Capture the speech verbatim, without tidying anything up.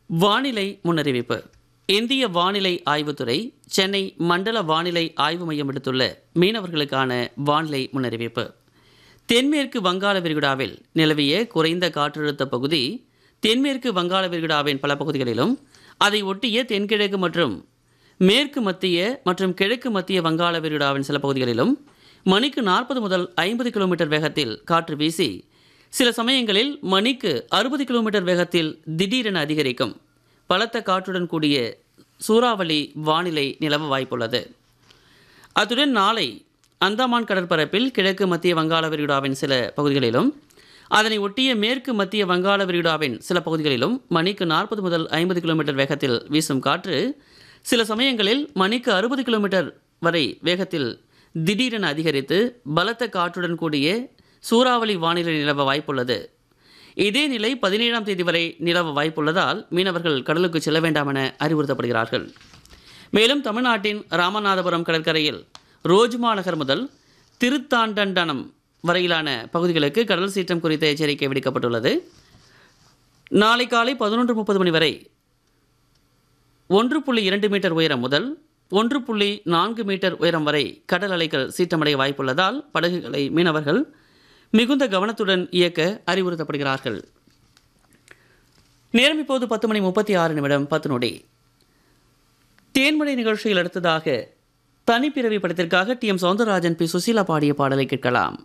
வானிலை முன்னறிவிப்பு. இந்திய வானிலை ஆய்வுத்துறை சென்னை மண்டல வானிலை ஆய்வு மையம் விடுத்துள்ள மீனவர்களுக்கான வானிலை முன்னறிவிப்பு. தென்மேற்கு வங்காள விரிகுடாவில் நிலவிய குறைந்த காற்றழுத்த பகுதி தென்மேற்கு வங்காள விரிகுடாவின் பல பகுதிகளிலும், அதை ஒட்டிய தென்கிழக்கு மற்றும் மேற்கு மத்திய மற்றும் கிழக்கு மத்திய வங்காள விரிகுடாவின் சில பகுதிகளிலும் மணிக்கு நாற்பது முதல் ஐம்பது கிலோமீட்டர் வேகத்தில் காற்று வீசி சில சமயங்களில் மணிக்கு அறுபது கிலோமீட்டர் வேகத்தில் திடீரென அதிகரிக்கும் பலத்த காற்றுடன் கூடிய சூறாவளி வானிலை நிலவ வாய்ப்புள்ளது. அத்துடன் நாளை அந்தமான் கடற்பரப்பில் கிழக்கு மத்திய வங்காள விரிகுடாவின் சில பகுதிகளிலும், அதனை ஒட்டிய மேற்கு மத்திய வங்காள விரிகுடாவின் சில பகுதிகளிலும் மணிக்கு நாற்பது முதல் ஐம்பது கிலோமீட்டர் வேகத்தில் வீசும் காற்று சில சமயங்களில் மணிக்கு அறுபது கிலோமீட்டர் வரை வேகத்தில் திடீரென அதிகரித்து பலத்த காற்றுடன் கூடிய சூறாவளி வானிலை நிலவ வாய்ப்புள்ளது. இதே நிலை பதினேழாம் தேதி வரை நிலவ வாய்ப்புள்ளதால் மீனவர்கள் கடலுக்கு செல்ல வேண்டாம் என அறிவுறுத்தப்படுகிறார்கள். மேலும் தமிழ்நாட்டின் ராமநாதபுரம் கடற்கரையில் ரோஜ்மா நகர் முதல் திருத்தாண்டண்டனம் வரையிலான பகுதிகளுக்கு கடல் சீற்றம் குறித்த எச்சரிக்கை விடுக்கப்பட்டுள்ளது. நாளை காலை பதினொன்று முப்பது மணி வரை ஒன்று புள்ளி இரண்டு மீட்டர் உயரம் முதல் ஒன்று புள்ளி நான்கு மீட்டர் உயரம் வரை கடல் அலைகள் சீற்றமடைய வாய்ப்புள்ளதால் படகுகளை மீனவர்கள் மிகுந்த கவனத்துடன் இயக்க அறிவுறுத்தப்படுகிறார்கள். நேரம் இப்போது பத்து மணி முப்பத்தி ஆறு நிமிடம் பத்து நொடி. தேன்மழை நிகழ்ச்சியில் அடுத்ததாக தனிப்பிறவி படத்திற்காக D M Soundararajan, B Susheela பாடிய பாடலை கேட்கலாம்.